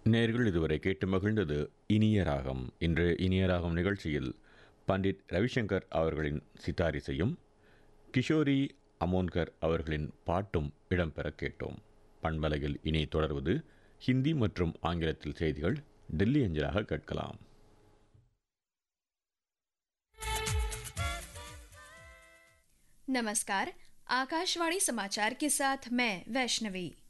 நேர்கள் இதுவரை கேட்டு மகிழ்ந்தது இனிய ராகம். இன்று இனிய ராகம் நிகழ்ச்சியில் பண்டிட் ரவிசங்கர் அவர்களின் சித்தாரிசையும் கிஷோரி அமோன்கர் அவர்களின் பாட்டும் இடம்பெற கேட்டோம். பண்பலையில் இனி தொடர்வது ஹிந்தி மற்றும் ஆங்கிலத்தில் செய்திகள் டெல்லி அஞ்சலாக கேட்கலாம். नमस्कार, आकाशवाणी समाचार के साथ मैं वैष्णवी।